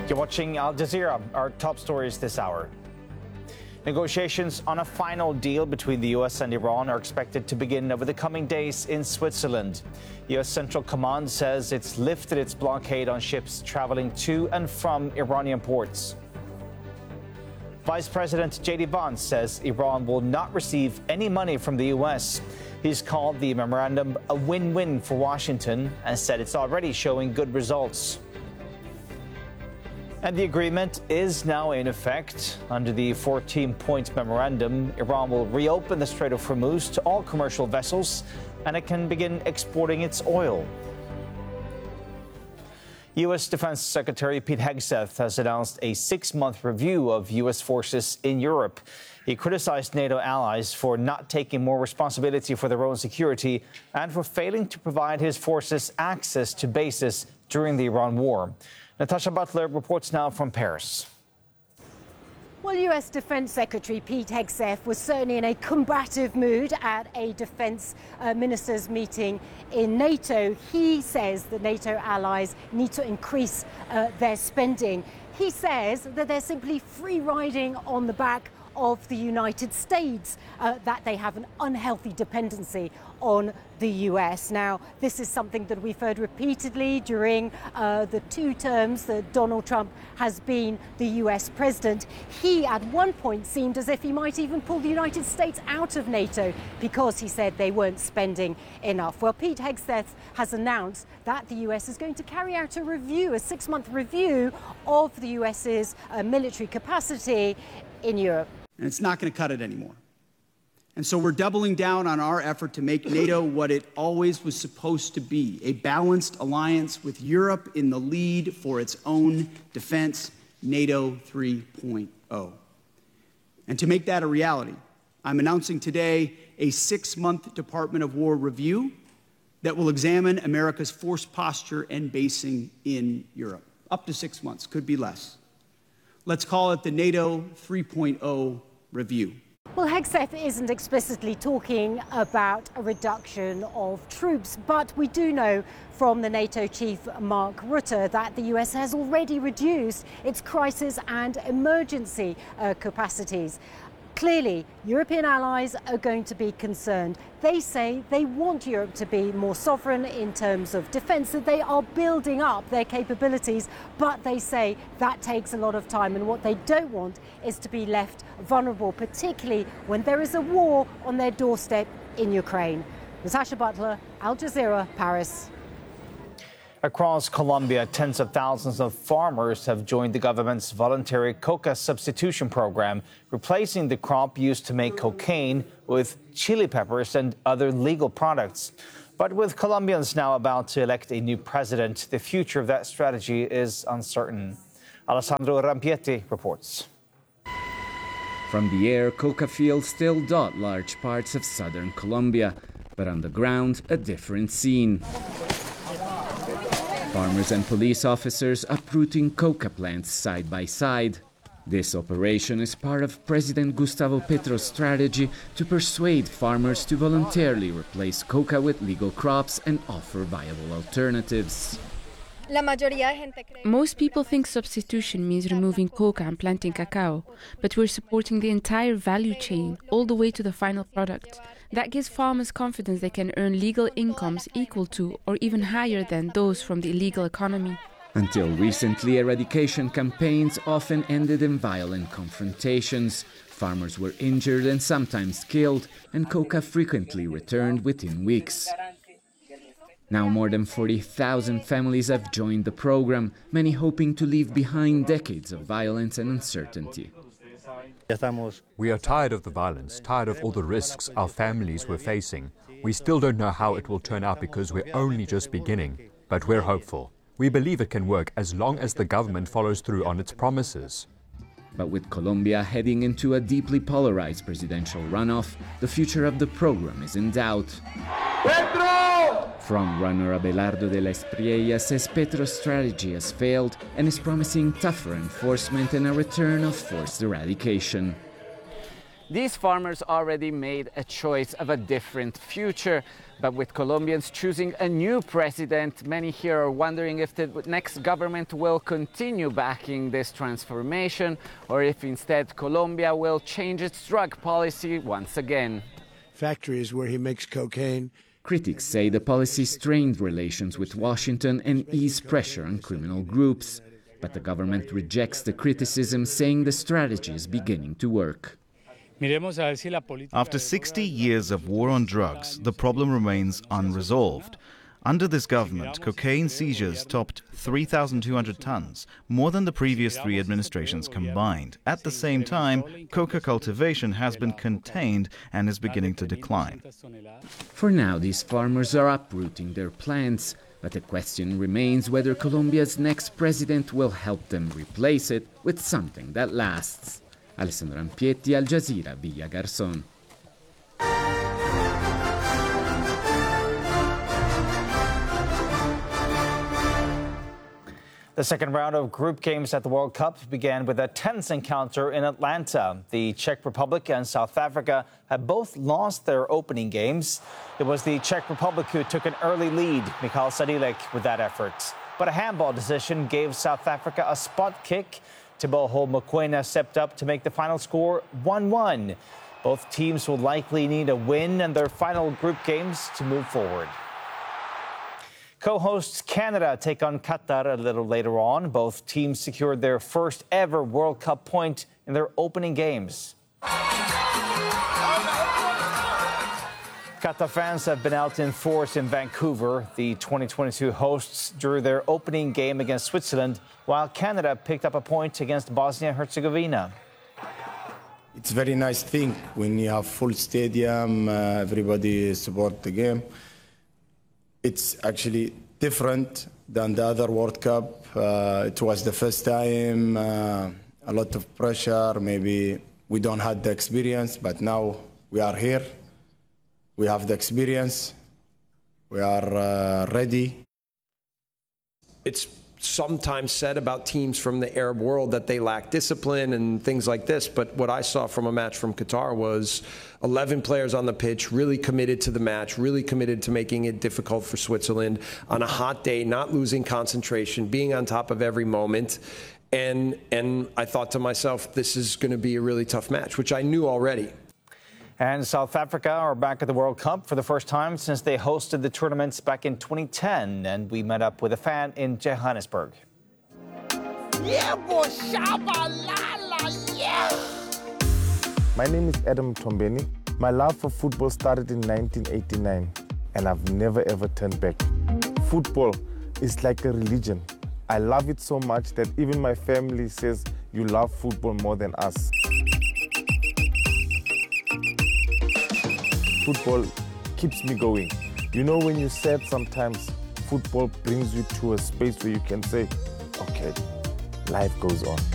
You're watching Al Jazeera, our top stories this hour. Negotiations on a final deal between the U.S. and Iran are expected to begin over the coming days in Switzerland. U.S. Central Command says it's lifted its blockade on ships traveling to and from Iranian ports. Vice President J.D. Vance says Iran will not receive any money from the U.S. He's called the memorandum a win-win for Washington and said it's already showing good results. And the agreement is now in effect. Under the 14-point memorandum, Iran will reopen the Strait of Hormuz to all commercial vessels, and it can begin exporting its oil. U.S. Defense Secretary Pete Hegseth has announced a 6-month review of U.S. forces in Europe. He criticized NATO allies for not taking more responsibility for their own security and for failing to provide his forces access to bases during the Iran war. Natasha Butler reports now from Paris. Well, U.S. Defense Secretary Pete Hegseth was certainly in a combative mood at a defense ministers' meeting in NATO. He says that NATO allies need to increase their spending. He says that they're simply free riding on the back of the United States, that they have an unhealthy dependency on the US. Now, this is something that we've heard repeatedly during the 2 terms that Donald Trump has been the US president. He, at one point, seemed as if he might even pull the United States out of NATO because he said they weren't spending enough. Well, Pete Hegseth has announced that the US is going to carry out a review, a 6-month review of the US's military capacity in Europe. And it's not going to cut it anymore. And so we're doubling down on our effort to make NATO what it always was supposed to be, a balanced alliance with Europe in the lead for its own defense, NATO 3.0. And to make that a reality, I'm announcing today a 6-month Department of War review that will examine America's force posture and basing in Europe. Up to 6 months, could be less. Let's call it the NATO 3.0 review. Well, Hegseth isn't explicitly talking about a reduction of troops, but we do know from the NATO chief Mark Rutte that the US has already reduced its crisis and emergency capacities. Clearly, European allies are going to be concerned. They say they want Europe to be more sovereign in terms of defence, that they are building up their capabilities, but they say that takes a lot of time, and what they don't want is to be left vulnerable, particularly when there is a war on their doorstep in Ukraine. Natasha Butler, Al Jazeera, Paris. Across Colombia, tens of thousands of farmers have joined the government's voluntary coca substitution program, replacing the crop used to make cocaine with chili peppers and other legal products. But with Colombians now about to elect a new president, the future of that strategy is uncertain. Alessandro Rampietti reports. From the air, coca fields still dot large parts of southern Colombia, but on the ground, a different scene. Farmers and police officers uprooting coca plants side by side. This operation is part of President Gustavo Petro's strategy to persuade farmers to voluntarily replace coca with legal crops and offer viable alternatives. Most people think substitution means removing coca and planting cacao, but we're supporting the entire value chain, all the way to the final product. That gives farmers confidence they can earn legal incomes equal to or even higher than those from the illegal economy. Until recently, eradication campaigns often ended in violent confrontations. Farmers were injured and sometimes killed, and coca frequently returned within weeks. Now more than 40,000 families have joined the program, many hoping to leave behind decades of violence and uncertainty. We are tired of the violence, tired of all the risks our families were facing. We still don't know how it will turn out because we're only just beginning, but we're hopeful. We believe it can work as long as the government follows through on its promises. But with Colombia heading into a deeply polarized presidential runoff, the future of the program is in doubt. Petro! Frontrunner Abelardo de la Espriella says Petro's strategy has failed and is promising tougher enforcement and a return of forced eradication. These farmers already made a choice of a different future. But with Colombians choosing a new president, many here are wondering if the next government will continue backing this transformation, or if instead Colombia will change its drug policy once again. Factories where he makes cocaine. Critics say the policy strained relations with Washington and eased pressure on criminal groups. But the government rejects the criticism, saying the strategy is beginning to work. After 60 years of war on drugs, the problem remains unresolved. Under this government, cocaine seizures topped 3,200 tons, more than the previous 3 administrations combined. At the same time, coca cultivation has been contained and is beginning to decline. For now, these farmers are uprooting their plants, but the question remains whether Colombia's next president will help them replace it with something that lasts. Alessandro Ampietti, Al Jazeera, Villa Garzón. The second round of group games at the World Cup began with a tense encounter in Atlanta. The Czech Republic and South Africa have both lost their opening games. It was the Czech Republic who took an early lead, Michal Sadilek, with that effort. But a handball decision gave South Africa a spot kick. Teboho Mokoena stepped up to make the final score 1-1. Both teams will likely need a win in their final group games to move forward. Co-hosts Canada take on Qatar a little later on. Both teams secured their first ever World Cup point in their opening games. Qatar fans have been out in force in Vancouver. The 2022 hosts drew their opening game against Switzerland, while Canada picked up a point against Bosnia-Herzegovina. It's a very nice thing when you have full stadium, everybody support the game. It's actually different than the other World Cup. It was the first time, a lot of pressure. Maybe we don't have the experience, but now we are here. We have the experience. We are ready. It's sometimes said about teams from the Arab world that they lack discipline and things like this. But what I saw from a match from Qatar was 11 players on the pitch, really committed to the match, really committed to making it difficult for Switzerland on a hot day, not losing concentration, being on top of every moment. And I thought to myself, this is going to be a really tough match, which I knew already. And South Africa are back at the World Cup for the first time since they hosted the tournaments back in 2010. And we met up with a fan in Johannesburg. Yeah, boy, Shabalala, yeah! My name is Adam Tombeni. My love for football started in 1989, and I've never ever turned back. Football is like a religion. I love it so much that even my family says you love football more than us. Football keeps me going. You know, when you're sad sometimes, football brings you to a space where you can say, okay, life goes on.